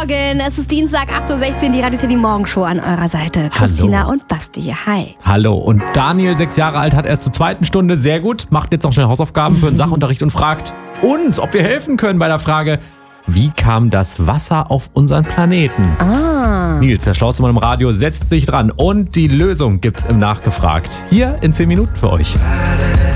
Morgen. Es ist Dienstag, 8.16 Uhr, die Radio Teddy Morgenshow an eurer Seite. Christina und Basti, hi. Hallo, und Daniel, 6 Jahre alt, hat erst zur 2. Stunde, sehr gut, macht jetzt noch schnell Hausaufgaben für den Sachunterricht und fragt uns, ob wir helfen können bei der Frage, wie kam das Wasser auf unseren Planeten? Nils, der schlauste Mann im Radio, setzt sich dran und die Lösung gibt's im Nachgefragt. Hier in 10 Minuten für euch.